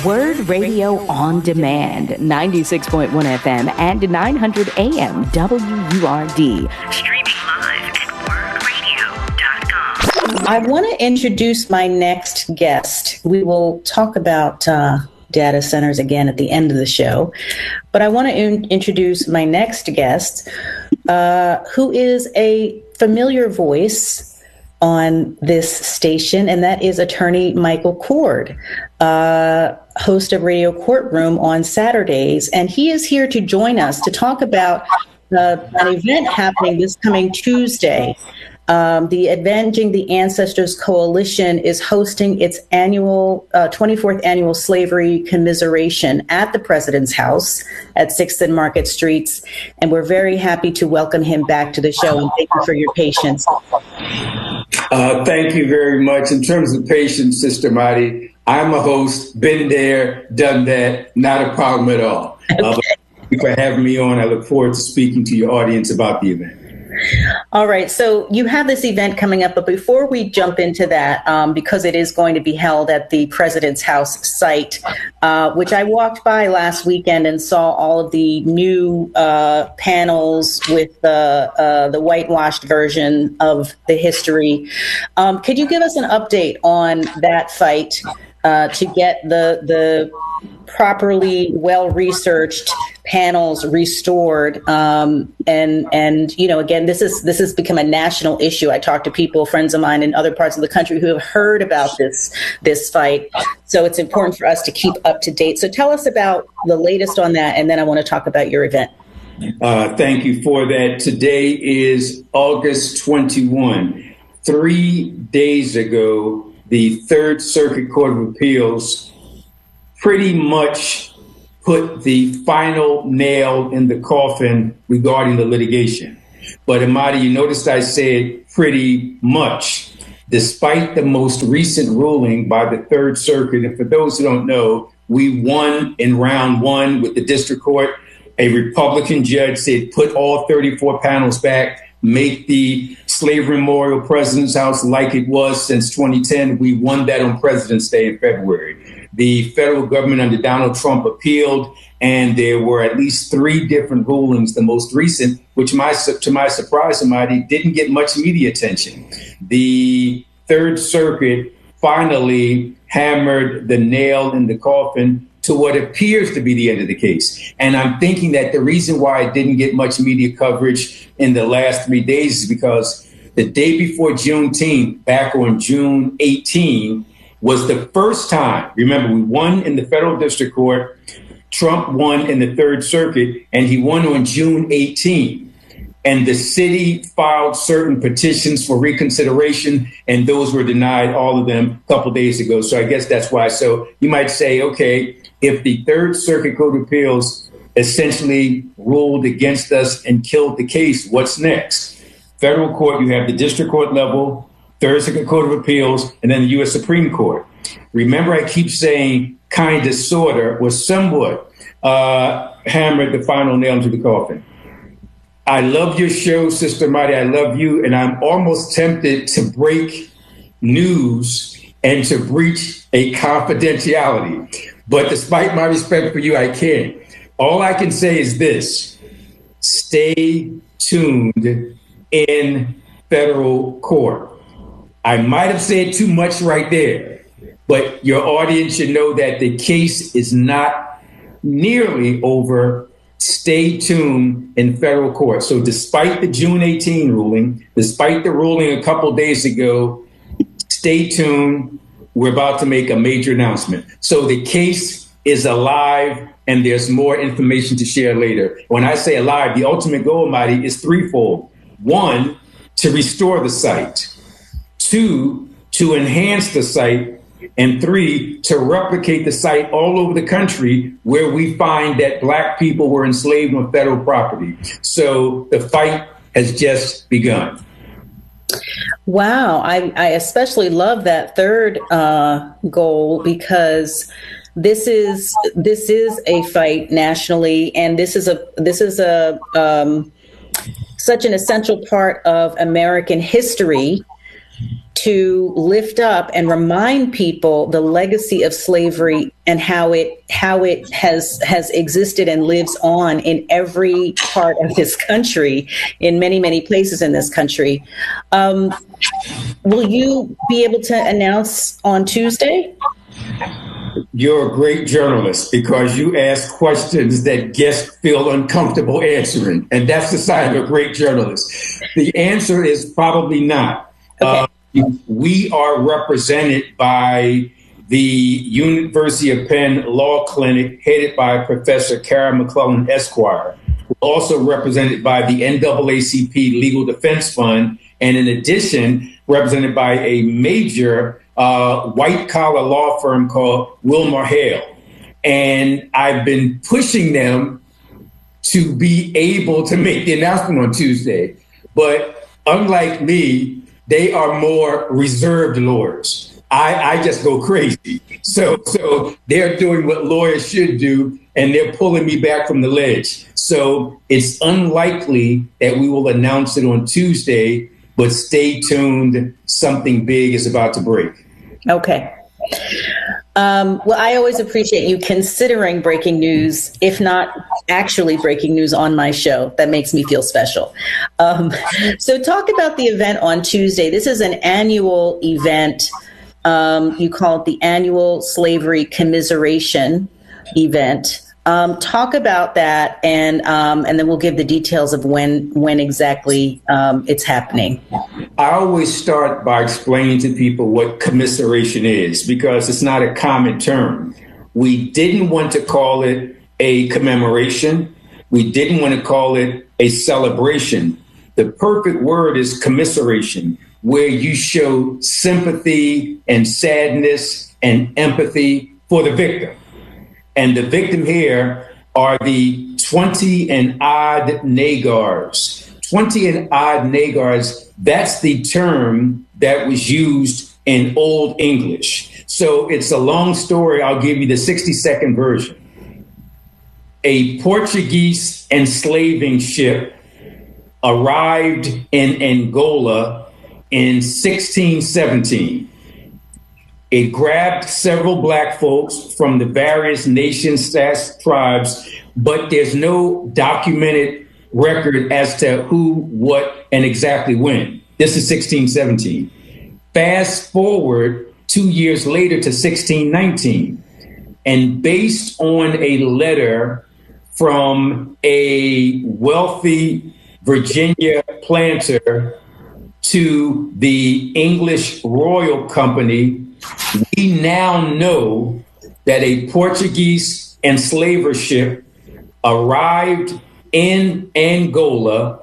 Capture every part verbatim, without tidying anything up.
Word Radio on Demand, ninety-six point one F M and nine hundred A M W U R D. Streaming live at word radio dot com. I want to introduce my next guest. We will talk about uh, data centers again at the end of the show. But I want to in- introduce my next guest, uh, who is a familiar voice on this station, and that is attorney Michael Cord, uh, host of Radio Courtroom on Saturdays. And he is here to join us to talk about uh, an event happening this coming Tuesday. Um, the Avenging the Ancestors Coalition is hosting its annual uh, twenty-fourth annual slavery commiseration at the President's House at sixth and Market Streets. And we're very happy to welcome him back to the show. And thank you for your patience. Uh, thank you very much. In terms of patience, Sister Marty, I'm a host, been there, done that, not a problem at all. Okay. Uh, thank you for having me on. I look forward to speaking to your audience about the event. All right. So you have this event coming up, but before we jump into that, um, because it is going to be held at the President's House site, uh, which I walked by last weekend and saw all of the new uh, panels with the uh, the whitewashed version of the history. Um, could you give us an update on that fight uh, to get the the properly well-researched panels restored? Um, and, and, you know, again, this is, this has become a national issue. I talk to people, friends of mine in other parts of the country who have heard about this, this fight. So it's important for us to keep up to date. So tell us about the latest on that. And then I want to talk about your event. Uh, thank you for that. Today is August twenty-first. Three days ago, the Third Circuit Court of Appeals pretty much put the final nail in the coffin regarding the litigation. But Amadi, you noticed I said pretty much. Despite the most recent ruling by the Third Circuit, and for those who don't know, we won in round one with the district court. A Republican judge said put all thirty-four panels back, make the Slavery Memorial President's House like it was since twenty ten. We won that on President's Day in February. The federal government under Donald Trump appealed, and there were at least three different rulings. The most recent, which my, to my surprise, somebody didn't get much media attention. The Third Circuit finally hammered the nail in the coffin to what appears to be the end of the case. And I'm thinking that the reason why it didn't get much media coverage in the last three days is because the day before Juneteenth, back on June eighteenth, was the first time, remember, we won in the federal district court, Trump won in the Third Circuit, and he won on June eighteenth. And the city filed certain petitions for reconsideration, and those were denied, all of them, a couple days ago. So I guess that's why. So you might say, okay, if the Third Circuit Court of Appeals essentially ruled against us and killed the case, what's next? Federal court, you have the district court level, Third Circuit Court of Appeals, and then the U S Supreme Court. Remember, I keep saying kind of, sort of, or somewhat uh, hammered the final nail into the coffin. I love your show, Sister Marty. I love you. And I'm almost tempted to break news and to breach a confidentiality. But despite my respect for you, I can't. All I can say is this: stay tuned in federal court. I might have said too much right there, but your audience should know that the case is not nearly over. Stay tuned in federal court. So despite the June eighteenth ruling, despite the ruling a couple days ago, stay tuned. We're about to make a major announcement. So the case is alive, and there's more information to share later. When I say alive, the ultimate goal, Mighty, is threefold. One, to restore the site. Two, to enhance the site. And three, to replicate the site all over the country where we find that Black people were enslaved on federal property. So the fight has just begun. Wow. I, I especially love that third uh, goal, because this is this is a fight nationally, and this is a this is a um, such an essential part of American history to lift up and remind people the legacy of slavery and how it how it has has existed and lives on in every part of this country, in many, many places in this country. Um, will you be able to announce on Tuesday? You're a great journalist because you ask questions that guests feel uncomfortable answering. And that's the sign of a great journalist. The answer is probably not. Okay. Uh, we are represented by the University of Penn Law Clinic, headed by Professor Karen McClellan, Esquire. We're also represented by the N double A C P Legal Defense Fund. And in addition, represented by a major Uh, white-collar law firm called Wilmer Hale. And I've been pushing them to be able to make the announcement on Tuesday. But unlike me, they are more reserved lawyers. I, I just go crazy. So, so they're doing what lawyers should do, and they're pulling me back from the ledge. So it's unlikely that we will announce it on Tuesday, but stay tuned. Something big is about to break. Okay. Um, well, I always appreciate you considering breaking news, if not actually breaking news on my show. That makes me feel special. Um, so talk about the event on Tuesday. This is an annual event. Um, you call it the Annual Slavery Commiseration Event. Um, talk about that, and um, and then we'll give the details of when when exactly um, it's happening. I always start by explaining to people what commiseration is, because it's not a common term. We didn't want to call it a commemoration. We didn't want to call it a celebration. The perfect word is commiseration, where you show sympathy and sadness and empathy for the victim. And the victim here are the twenty and odd Nagars. twenty and odd Nagars, that's the term that was used in Old English. So it's a long story. I'll give you the sixty second version. A Portuguese enslaving ship arrived in Angola in sixteen seventeen. It grabbed several black folks from the various nation states, tribes, but there's no documented record as to who, what, and exactly when. This is sixteen seventeen. Fast forward two years later to sixteen nineteen, and based on a letter from a wealthy Virginia planter to the English Royal Company, we now know that a Portuguese enslaver ship arrived in Angola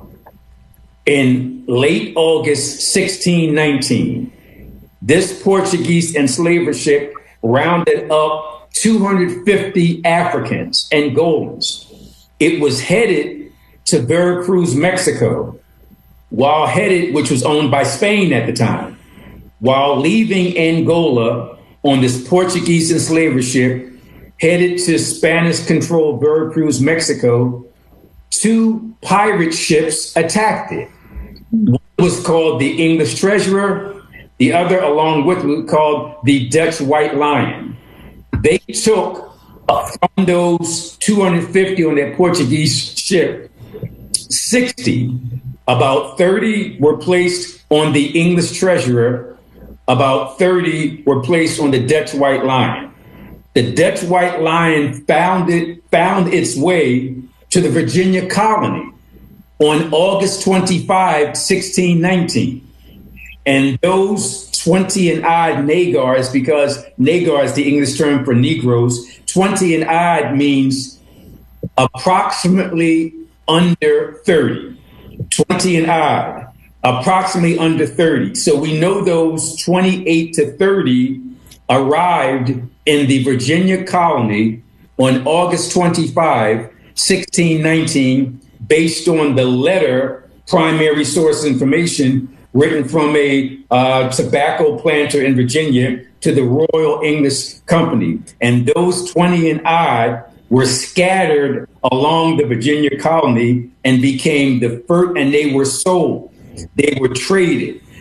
in late August sixteen nineteen. This Portuguese enslaver ship rounded up two hundred fifty Africans, Angolans. It was headed to Veracruz, Mexico, while headed, which was owned by Spain at the time. While leaving Angola on this Portuguese enslaver ship, headed to Spanish-controlled Veracruz, Mexico, two pirate ships attacked it. One was called the English Treasurer, the other, along with it, called the Dutch White Lion. They took uh, from those two hundred fifty on that Portuguese ship, sixty, about thirty were placed on the English Treasurer, about thirty were placed on the Dutch White Lion. The Dutch White Lion found it, found its way to the Virginia colony on August twenty-fifth, sixteen nineteen. And those twenty and odd Nagars, because Nagar is the English term for Negroes, twenty and odd means approximately under thirty. twenty and odd, approximately under thirty. So we know those twenty-eight to thirty arrived in the Virginia colony on August twenty-fifth, sixteen nineteen, based on the letter, primary source information, written from a uh, tobacco planter in Virginia to the Royal English Company. And those twenty and odd were scattered along the Virginia colony and became the first, and they were sold. They were traded.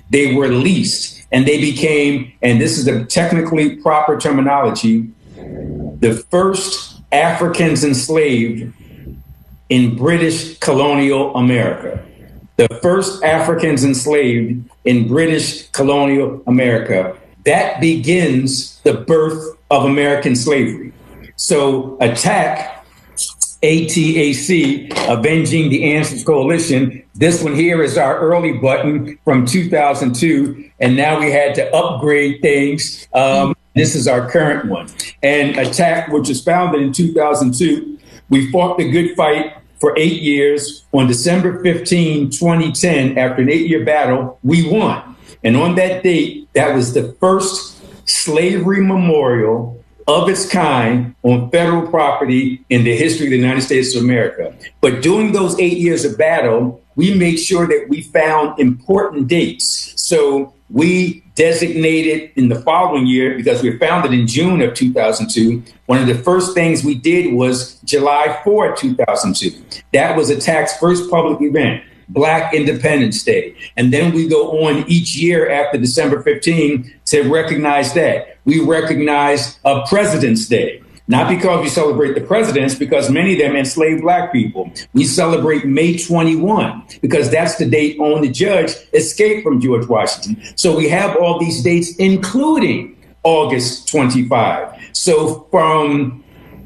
they were leased and they became, and this is the technically proper terminology, the first Africans enslaved in British colonial America. The first Africans enslaved in British colonial America. That begins the birth of American slavery. So ATTAC, A T A C, Avenging the Ancestors Coalition. This one here is our early button from two thousand two, and now we had to upgrade things. Um, this is our current one. And ATTAC, which was founded in two thousand two, we fought the good fight for eight years. On December fifteenth, twenty ten, after an eight-year battle, we won. And on that date, that was the first slavery memorial of its kind on federal property in the history of the United States of America. But during those eight years of battle, we made sure that we found important dates. So we designated in the following year, because we were founded in June of two thousand two, one of the first things we did was July fourth, two thousand two. That was ATTAC's first public event, Black Independence Day. And then we go on each year after December fifteenth to recognize that. We recognize a President's Day, not because we celebrate the presidents, because many of them enslaved Black people. We celebrate May twenty-first because that's the date on the judge escaped from George Washington. So we have all these dates, including August twenty-fifth. So from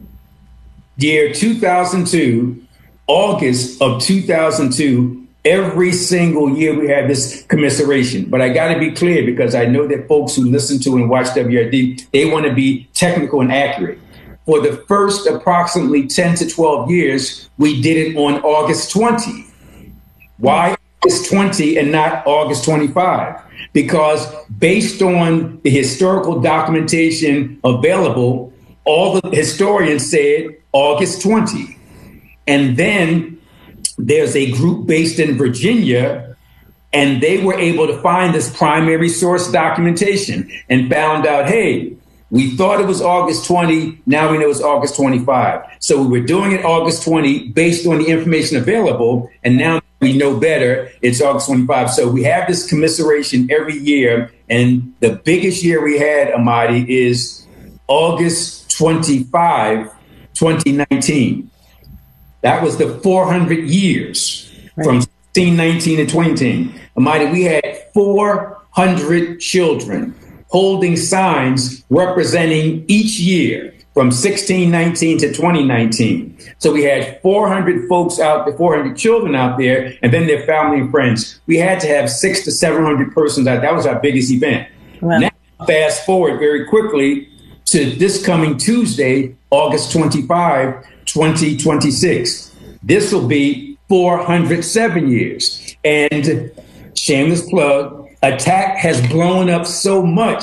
year two thousand two, August of two thousand two, every single year we have this commiseration. But I got to be clear, because I know that folks who listen to and watch W R D, they want to be technical and accurate. For the first approximately ten to twelve years, we did it on August twentieth. Why August twentieth and not August twenty-fifth? Because based on the historical documentation available, all the historians said August twentieth. And then there's a group based in Virginia, and they were able to find this primary source documentation and found out, hey, we thought it was August twentieth. Now we know it's August twenty-fifth. So we were doing it August twentieth based on the information available. And now we know better. It's August twenty-fifth. So we have this commiseration every year. And the biggest year we had, Amadi, is August twenty-fifth, twenty nineteen. That was the four hundred years right. From sixteen nineteen to twenty nineteen. Amadi, we had four hundred children holding signs representing each year from sixteen nineteen to twenty nineteen. So we had four hundred folks out there, four hundred children out there, and then their family and friends. We had to have six to seven hundred persons out. That was our biggest event. Wow. Now, fast forward very quickly to this coming Tuesday, August twenty-fifth, twenty twenty-six. This will be four hundred seven years. And shameless plug, ATTAC has blown up so much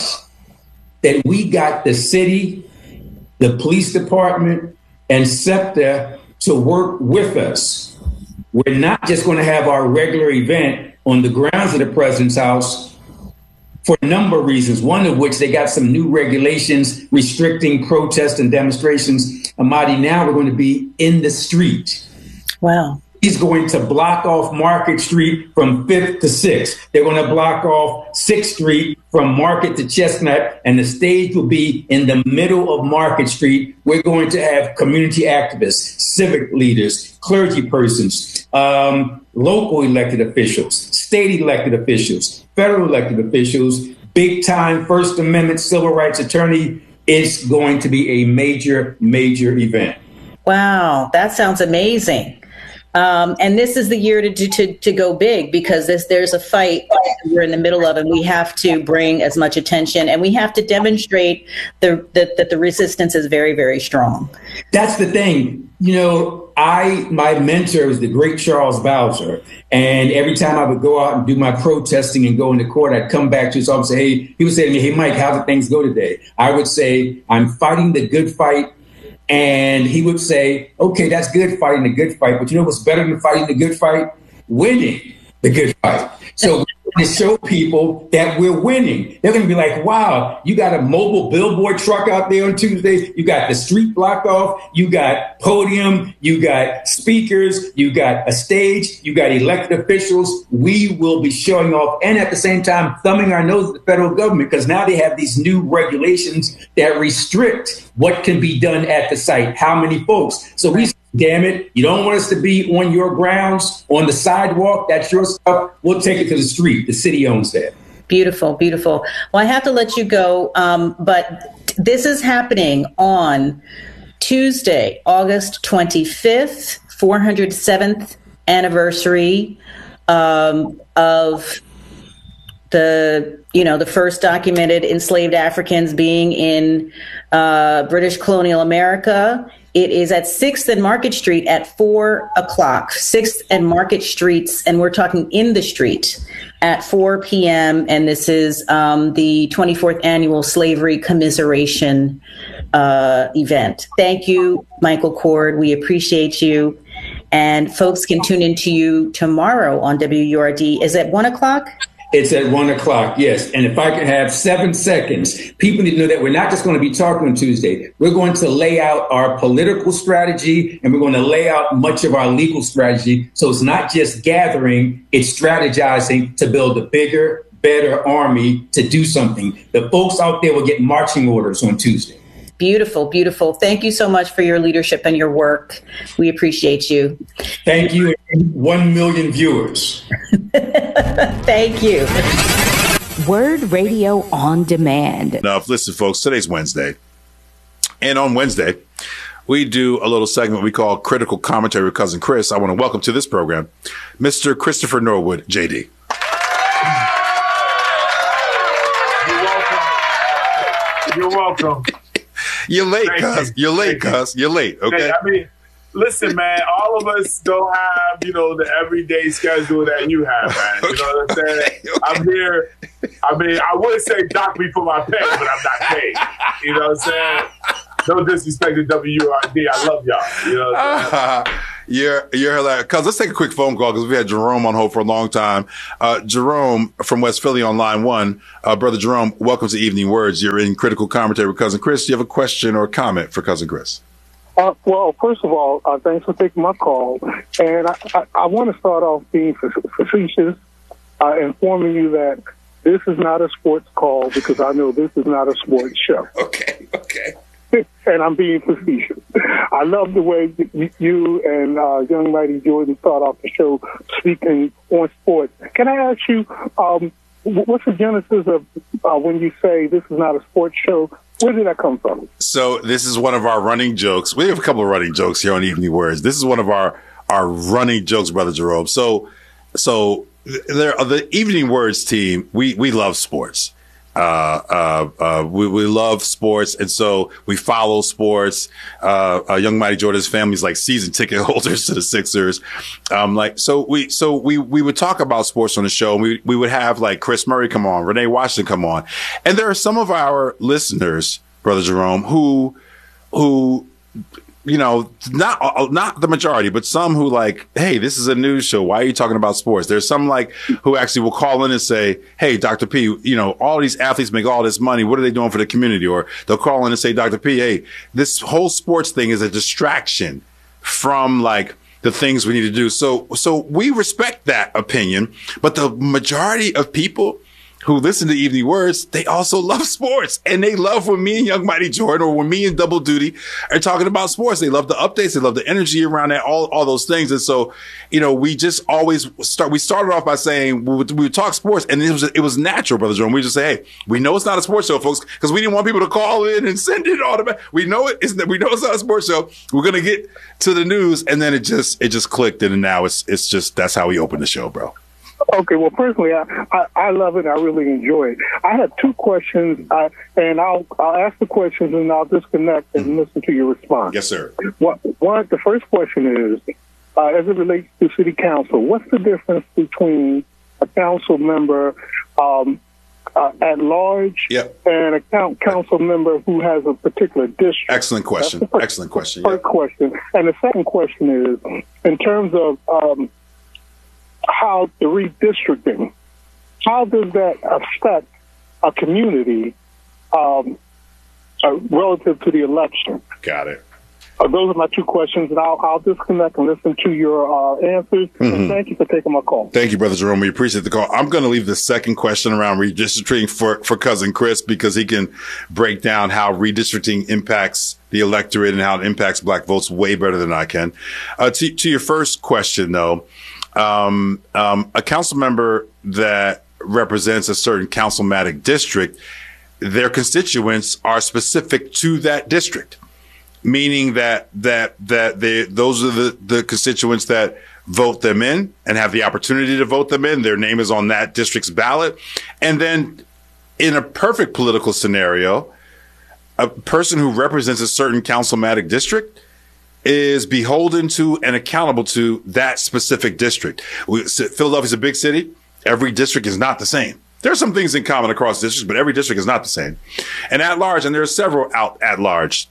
that we got the city, the police department, and SEPTA to work with us. We're not just going to have our regular event on the grounds of the President's House for a number of reasons, one of which they got some new regulations restricting protests and demonstrations. Amadi, now we're going to be in the street. Wow. He's going to block off Market Street from fifth to sixth. They're going to block off sixth Street from Market to Chestnut, and the stage will be in the middle of Market Street. We're going to have community activists, civic leaders, clergy persons, um, local elected officials, state elected officials, federal elected officials, big-time First Amendment civil rights attorney. It's going to be a major, major event. Wow, that sounds amazing. Um, and this is the year to, to to go big, because this, there's a fight we're in the middle of, and we have to bring as much attention, and we have to demonstrate the, the, that the resistance is very, very strong. That's the thing. You know, I my mentor was the great Charles Bowser, and every time I would go out and do my protesting and go into court, I'd come back to his office and say, hey, he would say to me, hey, Mike, how did things go today? I would say, I'm fighting the good fight. And he would say, okay, that's good, fighting the good fight. But you know what's better than fighting the good fight? Winning the good fight. So to show people that we're winning. They're going to be like, wow, you got a mobile billboard truck out there on Tuesdays. You got the street blocked off. You got podium. You got speakers. You got a stage. You got elected officials. We will be showing off and at the same time thumbing our nose at the federal government because now they have these new regulations that restrict what can be done at the site, how many folks. So we damn it, you don't want us to be on your grounds, on the sidewalk. That's your stuff. We'll take it to the street. The city owns that. Beautiful, beautiful. Well, I have to let you go, um, but this is happening on Tuesday, August twenty-fifth, four hundred seventh anniversary um, of the, you know, the first documented enslaved Africans being in uh, British colonial America. It is at sixth and Market Street at four o'clock, sixth and Market Streets, and we're talking in the street at four p.m. And this is um, the twenty-fourth Annual Slavery Commiseration uh, event. Thank you, Michael Cord. We appreciate you. And folks can tune into you tomorrow on W U R D. Is it one o'clock? It's at one o'clock, yes. And if I could have seven seconds, people need to know that we're not just going to be talking on Tuesday. We're going to lay out our political strategy and we're going to lay out much of our legal strategy. So it's not just gathering, it's strategizing to build a bigger, better army to do something. The folks out there will get marching orders on Tuesday. Beautiful, beautiful. Thank you so much for your leadership and your work. We appreciate you. Thank you. One million viewers. Thank you. Word Radio on Demand. Now, listen, folks, today's Wednesday. And on Wednesday, we do a little segment we call Critical Commentary with Cousin Chris. I want to welcome to this program, Mister Christopher Norwood, J D. You're welcome. You're welcome. You're late, Thank cuz. you. You're late, cuz. You're late, okay? Hey, I mean, listen, man, all of us don't have, you know, the everyday schedule that you have, man. You know what I'm saying? Okay, okay. I'm here. I mean, I would say dock me for my pay, but I'm not paid. You know what I'm saying? No disrespect to W U R D. I love y'all. You know what I'm saying? Uh, you're, you're hilarious. Cuz, let's take a quick phone call because we had Jerome on hold for a long time. Uh, Jerome from West Philly on line one. Uh, Brother Jerome, welcome to Evening Words. You're in Critical Commentary with Cousin Chris. Do you have a question or comment for Cousin Chris? Uh, well, first of all, uh, thanks for taking my call. And I, I, I want to start off being facetious, uh, informing you that this is not a sports call because I know this is not a sports show. Okay, okay. And I'm being facetious. I love the way you and uh, young lady Jordan start off the show speaking on sports. Can I ask you, um, what's the genesis of uh, when you say this is not a sports show? Where did that come from? So this is one of our running jokes. We have a couple of running jokes here on Evening Words. This is one of our, our running jokes, Brother Jerome. So, so there, the Evening Words team, we, we love sports. Uh, uh, uh, we, we love sports. And so we follow sports. Uh, uh, Young Mighty Jordan's family's like season ticket holders to the Sixers. Um, like, so we, so we, we would talk about sports on the show and we, we would have like Chris Murray come on, Renee Washington come on. And there are some of our listeners, Brother Jerome, who, who, you know, not not the majority, but some who like, hey, this is a news show. Why are you talking about sports? There's some like who actually will call in and say, hey, Doctor P, you know, all these athletes make all this money. What are they doing for the community? Or they'll call in and say, Doctor P, hey, this whole sports thing is a distraction from like the things we need to do. So so we respect that opinion. But the majority of people who listen to Evening Words, they also love sports. And they love when me and Young Mighty Jordan or when me and Double Duty are talking about sports. They love the updates. They love the energy around that, all, all those things. And so, you know, we just always start, we started off by saying we would, we would talk sports and it was, it was natural, Brother Jordan. We just say, hey, we know it's not a sports show, folks, because we didn't want people to call in and send it all the back. We know it isn't, we know it's not a sports show. We're going to get to the news. And then it just, it just clicked. And now it's, it's just, that's how we open the show, bro. Okay, well, personally, I, I, I love it. I really enjoy it. I have two questions, uh, and I'll I'll ask the questions and I'll disconnect and mm-hmm. listen to your response. Yes, sir. One, one the first question is, uh, as it relates to city council, what's the difference between a council member um, uh, at large yep. and a count, council member who has a particular district? Excellent question. First, Excellent question. First yeah. question. And the second question is, in terms of um, how the redistricting how does that affect a community um, uh, relative to the election? Got it. Uh, those are my two questions, and I'll, I'll disconnect and listen to your uh, answers. Mm-hmm. And thank you for taking my call. Thank you, Brother Jerome. We appreciate the call. I'm going to leave the second question around redistricting for, for Cousin Chris, because he can break down how redistricting impacts the electorate and how it impacts black votes way better than I can. Uh, to, to your first question, though, um, um, a council member that represents a certain councilmatic district, their constituents are specific to that district. Meaning that that that they those are the, the constituents that vote them in and have the opportunity to vote them in. Their name is on that district's ballot. And then in a perfect political scenario, a person who represents a certain councilmatic district is beholden to and accountable to that specific district. We, Philadelphia's a big city. Every district is not the same. There are some things in common across districts, but every district is not the same. And at large, and there are several out at large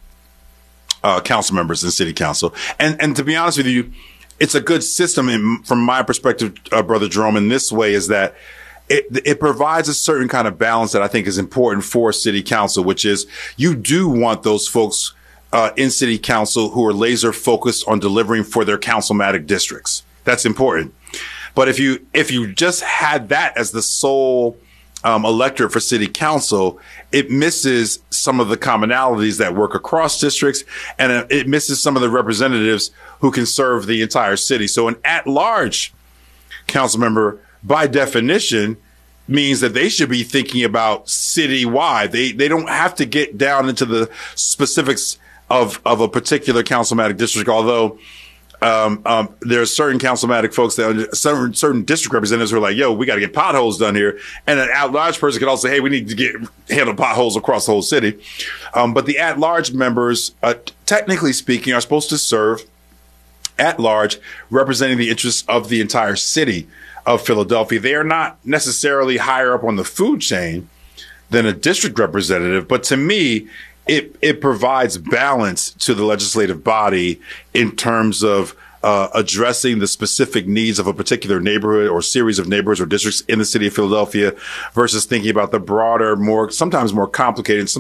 Uh, council members in city council. And and to be honest with you, it's a good system in, from my perspective, uh, Brother Jerome, in this way, is that it, it provides a certain kind of balance that I think is important for city council, which is you do want those folks uh, in city council who are laser focused on delivering for their councilmatic districts. That's important. But if you if you just had that as the sole Um, electorate for city council, it misses some of the commonalities that work across districts, and it misses some of the representatives who can serve the entire city. So an at-large council member, by definition, means that they should be thinking about citywide. They they don't have to get down into the specifics of of a particular councilmatic district, although Um, um, there are certain councilmatic folks that are certain, certain district representatives who are like, yo, we got to get potholes done here. And an at-large person could also say, hey, we need to get handle potholes across the whole city. Um, but the at-large members, uh, technically speaking, are supposed to serve at large, representing the interests of the entire city of Philadelphia. They are not necessarily higher up on the food chain than a district representative. But to me, It it provides balance to the legislative body in terms of uh, addressing the specific needs of a particular neighborhood or series of neighborhoods or districts in the city of Philadelphia versus thinking about the broader, more sometimes more complicated,